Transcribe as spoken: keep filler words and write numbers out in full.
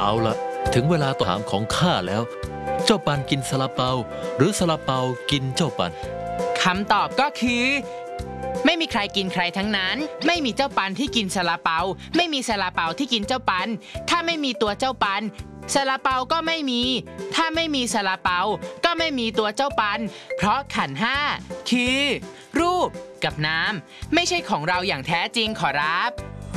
เอาละถึงเวลาต้องถามของข้าแล้วเจ้าปันกินซาลาเปาหรือซาลาเปากินเจ้าปันคำตอบก็คือไม่มีใครกินใครทั้งนั้นไม่มีเจ้าปันที่กินซาลาเปาไม่มีซาลาเปาที่กินเจ้าปันถ้าไม่มีตัวเจ้าปันซาลาเปาก็ไม่มีถ้าไม่มีซาลาเปาก็ไม่มีตัวเจ้าปันเพราะขันธ์ห้าคือรูปกับนามไม่ใช่ของเราอย่างแท้จริงขอรับ